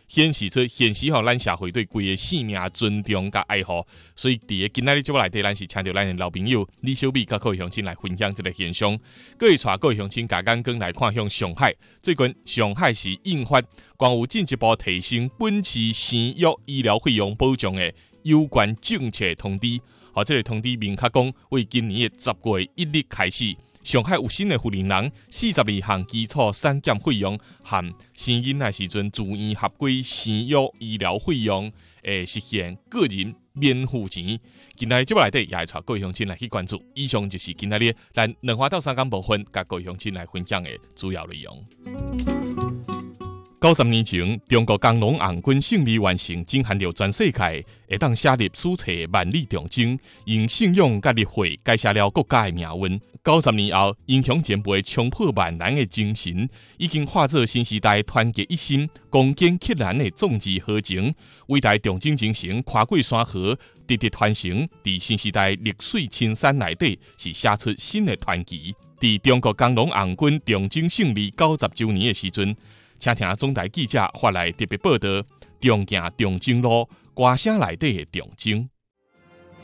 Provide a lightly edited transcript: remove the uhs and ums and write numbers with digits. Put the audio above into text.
显示咱社会对规个性命尊重甲爱护。所以伫个今仔日节目内底，咱是请到咱的老朋友李小美甲各位乡亲来分享这个现象。各位带各位乡亲甲眼光来看向上海，最近上海市印发关于进一步提升本市生育医疗费用保障的有关政策通知。这个通知明确讲，为今年的10月1日开始，上海有新的富人人42项基础产检费用和生囡仔时阵自愿合规生育医疗费用，实现个人免付钱。今仔日节目内底也会带各位乡亲来去关注。以上就是今仔日咱2话到3讲部分，甲各位乡亲来分享的主要内容。90年前，中国工农红军胜利完成，震撼着全世界，会当写入史册万里长征，用信仰甲立法改写了国家的命运。90年后，英雄前辈冲破万难的精神，已经化作新时代团结一心、攻坚克难的壮志豪情。伟大长征精神跨过山河，直直传承，在新时代历水青山内底，是写出新的传奇。在中国工农红军长征胜利90周年的时阵，请听总台记者发来特别报道：重行长征路，歌声内底的长征。